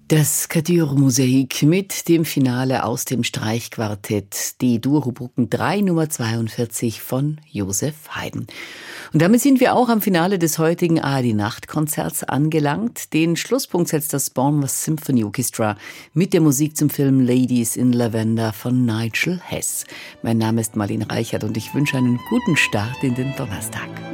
Das Kadür-Mosaik mit dem Finale aus dem Streichquartett, die Dur-Rubriken 3 Nummer 42 von Joseph Haydn. Und damit sind wir auch am Finale des heutigen ARD-Nachtkonzerts angelangt. Den Schlusspunkt setzt das Bournemouth Symphony Orchestra mit der Musik zum Film Ladies in Lavender von Nigel Hess. Mein Name ist Marlene Reichert und ich wünsche einen guten Start in den Donnerstag.